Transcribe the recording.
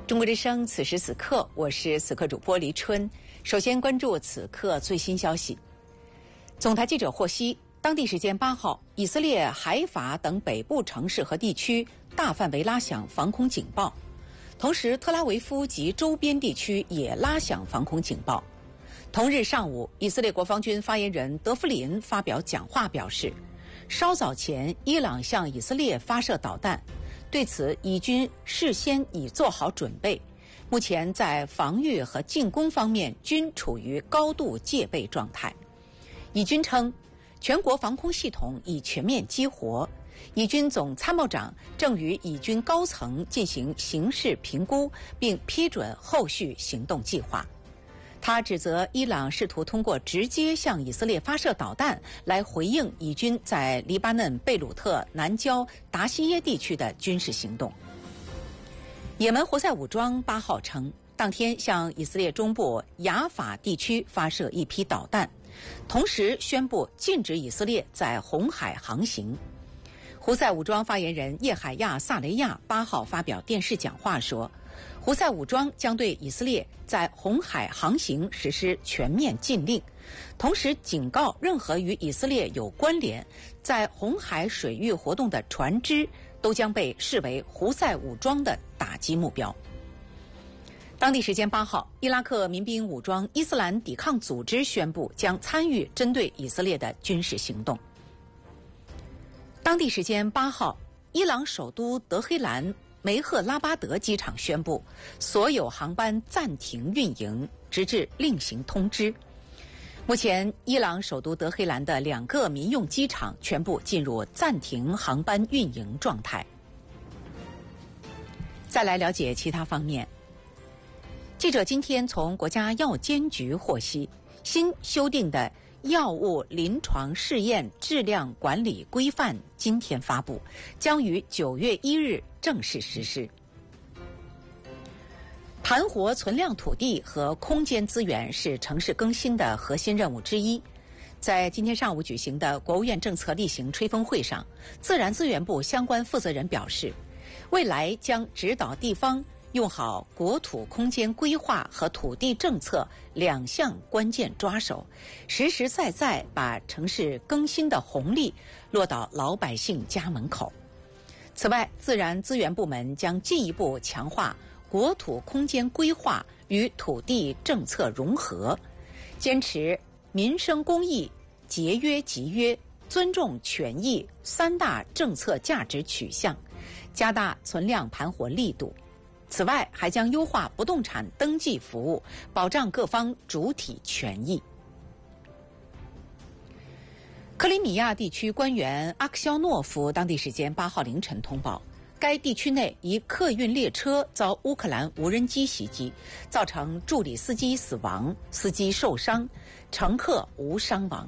中国之声，此时此刻，我是此刻主播黎春。首先关注此刻最新消息。总台记者获悉，当地时间8号，以色列海法等北部城市和地区大范围拉响防空警报，同时特拉维夫及周边地区也拉响防空警报。同日上午，以色列国防军发言人德弗林发表讲话表示，稍早前伊朗向以色列发射导弹，对此以军事先已做好准备，目前在防御和进攻方面均处于高度戒备状态。以军称，全国防空系统已全面激活，以军总参谋长正与以军高层进行形势评估，并批准后续行动计划。他指责伊朗试图通过直接向以色列发射导弹来回应以军在黎巴嫩贝鲁特南郊达西耶地区的军事行动。也门胡塞武装8号称，当天向以色列中部雅法地区发射一批导弹，同时宣布禁止以色列在红海航行。胡塞武装发言人叶海亚·萨雷亚8号发表电视讲话说，胡塞武装将对以色列在红海航行实施全面禁令，同时警告任何与以色列有关联在红海水域活动的船只都将被视为胡塞武装的打击目标。当地时间8号，伊拉克民兵武装伊斯兰抵抗组织宣布将参与针对以色列的军事行动。当地时间8号，伊朗首都德黑兰梅赫拉巴德机场宣布，所有航班暂停运营，直至另行通知。目前，伊朗首都德黑兰的2个民用机场全部进入暂停航班运营状态。再来了解其他方面。记者今天从国家药监局获悉，新修订的药物临床试验质量管理规范今天发布，将于9月1日正式实施。盘活存量土地和空间资源是城市更新的核心任务之一。在今天上午举行的国务院政策例行吹风会上，自然资源部相关负责人表示，未来将指导地方用好国土空间规划和土地政策2项关键抓手，实实在在把城市更新的红利落到老百姓家门口。此外，自然资源部门将进一步强化国土空间规划与土地政策融合，坚持民生公益、节约集约、尊重权益3大政策价值取向，加大存量盘活力度。此外，还将优化不动产登记服务，保障各方主体权益。克里米亚地区官员阿克肖诺夫当地时间8号凌晨通报，该地区内一客运列车遭乌克兰无人机袭击，造成助理司机死亡，司机受伤，乘客无伤亡。